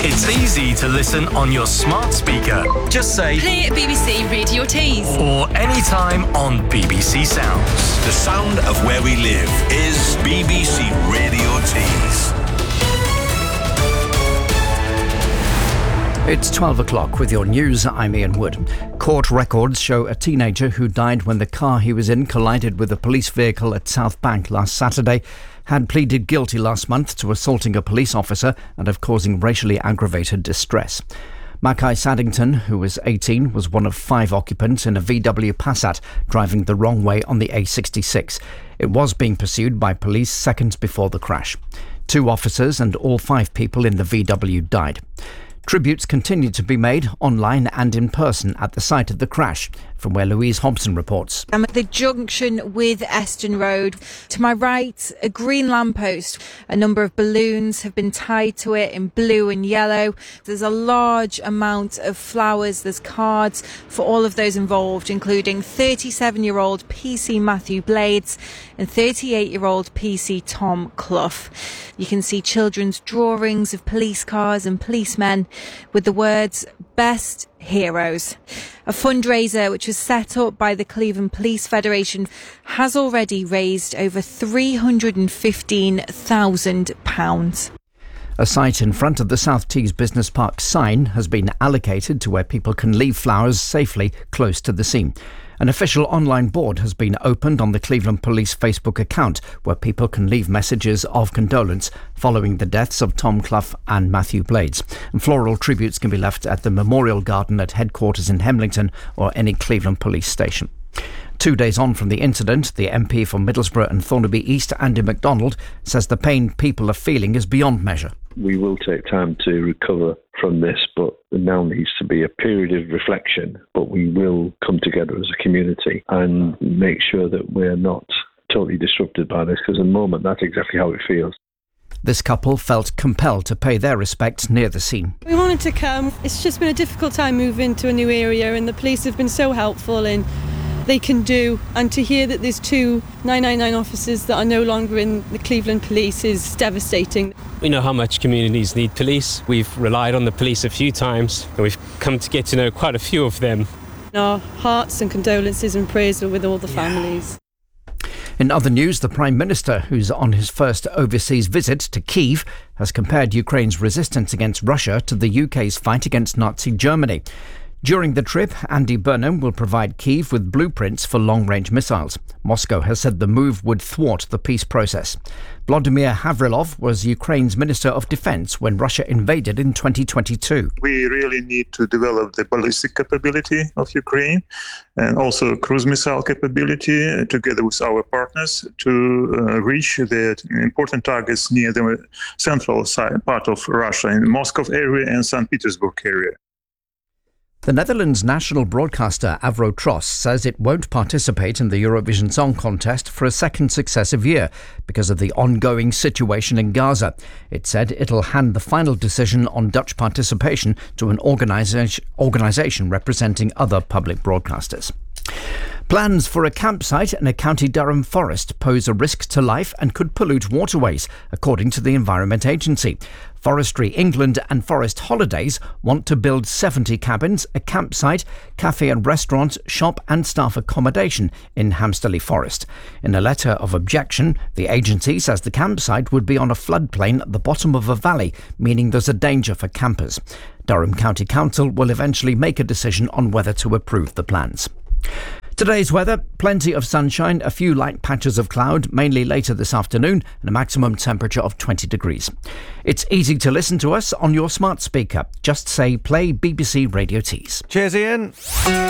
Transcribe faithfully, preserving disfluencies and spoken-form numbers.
It's easy to listen on your smart speaker. Just say play B B C Radio Tees. Or anytime on B B C Sounds. The sound of where we live is B B C Radio Tees. It's twelve o'clock with your news. I'm Ian Wood. Court records show a teenager who died when the car he was in collided with a police vehicle at South Bank last Saturday had pleaded guilty last month to assaulting a police officer and of causing racially aggravated distress. Mackay Saddington, who was eighteen, was one of five occupants in a V W Passat driving the wrong way on the A sixty-six. It was being pursued by police seconds before the crash. Two officers and all five people in the V W died. Tributes continue to be made online and in person at the site of the crash, from where Louise Hobson reports. I'm at the junction with Eston Road. To my right, a green lamppost. A number of balloons have been tied to it in blue and yellow. There's a large amount of flowers. There's cards for all of those involved, including thirty-seven-year-old P C Matthew Blades and thirty-eight-year-old P C Tom Clough. You can see children's drawings of police cars and policemen with the words "Best Heroes." A fundraiser which was set up by the Cleveland Police Federation has already raised over three hundred fifteen thousand pounds. A site in front of the South Tees Business Park sign has been allocated to where people can leave flowers safely close to the scene. An official online board has been opened on the Cleveland Police Facebook account where people can leave messages of condolence following the deaths of Tom Clough and Matthew Blades. And floral tributes can be left at the Memorial Garden at headquarters in Hemlington or any Cleveland police station. Two days on from the incident, the M P for Middlesbrough and Thornaby East, Andy MacDonald, says the pain people are feeling is beyond measure. We will take time to recover from this, but there now needs to be a period of reflection, but we will come together as a community and make sure that we're not totally disrupted by this, because at the moment that's exactly how it feels. This couple felt compelled to pay their respects near the scene. We wanted to come. It's just been a difficult time moving to a new area, and the police have been so helpful in they can do, and to hear that there's two nine nine nine officers that are no longer in the Cleveland Police is devastating. We know how much communities need police. We've relied on the police a few times and we've come to get to know quite a few of them. Our hearts and condolences and prayers are with all the families. In other news, the Prime Minister, who's on his first overseas visit to Kyiv, has compared Ukraine's resistance against Russia to the U K's fight against Nazi Germany. During the trip, Andy Burnham will provide Kyiv with blueprints for long-range missiles. Moscow has said the move would thwart the peace process. Vladimir Havrilov was Ukraine's Minister of Defense when Russia invaded in twenty twenty-two. We really need to develop the ballistic capability of Ukraine and also cruise missile capability together with our partners to uh, reach the important targets near the central side, part of Russia, in the Moscow area and Saint Petersburg area. The Netherlands national broadcaster Avro Tros says it won't participate in the Eurovision Song Contest for a second successive year because of the ongoing situation in Gaza. It said it'll hand the final decision on Dutch participation to an organisation organisation representing other public broadcasters. Plans for a campsite in a County Durham forest pose a risk to life and could pollute waterways, according to the Environment Agency. Forestry England and Forest Holidays want to build seventy cabins, a campsite, cafe and restaurant, shop and staff accommodation in Hamsterley Forest. In a letter of objection, the agency says the campsite would be on a floodplain at the bottom of a valley, meaning there's a danger for campers. Durham County Council will eventually make a decision on whether to approve the plans. Today's weather, plenty of sunshine, a few light patches of cloud, mainly later this afternoon, and a maximum temperature of twenty degrees. It's easy to listen to us on your smart speaker. Just say play B B C Radio Tees. Cheers, Ian.